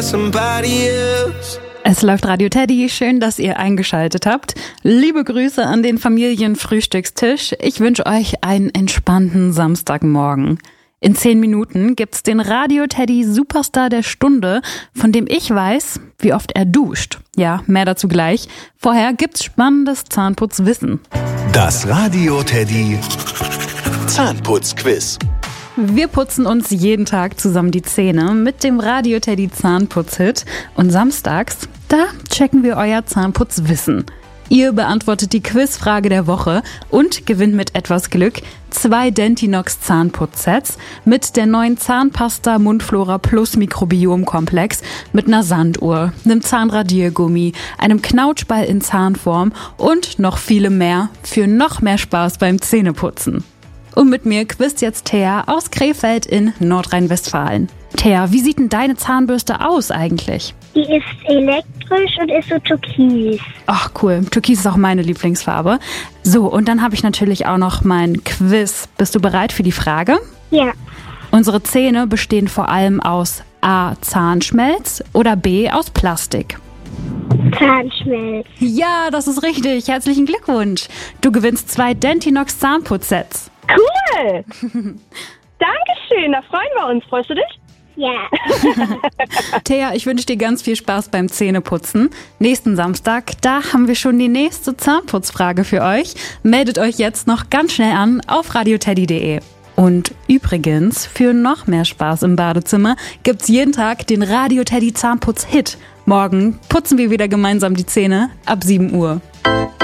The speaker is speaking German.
somebody else. Es läuft Radio Teddy, schön, dass ihr eingeschaltet habt. Liebe Grüße an den Familienfrühstückstisch. Ich wünsche euch einen entspannten Samstagmorgen. In 10 Minuten gibt's den Radio Teddy Superstar der Stunde, von dem ich weiß, wie oft er duscht. Ja, mehr dazu gleich. Vorher gibt's spannendes Zahnputzwissen. Das Radio Teddy Zahnputzquiz. Wir putzen uns jeden Tag zusammen die Zähne mit dem Radio Teddy Zahnputzhit. Und samstags, da checken wir euer Zahnputzwissen. Ihr beantwortet die Quizfrage der Woche und gewinnt mit etwas Glück 2 Dentinox Zahnputzsets mit der neuen Zahnpasta Mundflora Plus Mikrobiomkomplex mit einer Sanduhr, einem Zahnradiergummi, einem Knautschball in Zahnform und noch viele mehr für noch mehr Spaß beim Zähneputzen. Und mit mir quizt jetzt Thea aus Krefeld in Nordrhein-Westfalen. Thea, wie sieht denn deine Zahnbürste aus eigentlich? Die ist elektrisch und ist so türkis. Ach cool, Türkis ist auch meine Lieblingsfarbe. So, und dann habe ich natürlich auch noch mein Quiz. Bist du bereit für die Frage? Ja, Unsere Zähne bestehen vor allem aus A. Zahnschmelz oder B. aus Plastik. Zahnschmelz. Ja, das ist richtig. Herzlichen Glückwunsch. Du gewinnst 2 Dentinox Zahnputzsets. Cool! Dankeschön, da freuen wir uns. Freust du dich? Ja. Thea, ich wünsche dir ganz viel Spaß beim Zähneputzen. Nächsten Samstag, da haben wir schon die nächste Zahnputzfrage für euch. Meldet euch jetzt noch ganz schnell an auf radioteddy.de. Und übrigens, für noch mehr Spaß im Badezimmer gibt's jeden Tag den Radio Teddy Zahnputz-Hit. Morgen putzen wir wieder gemeinsam die Zähne ab 7 Uhr.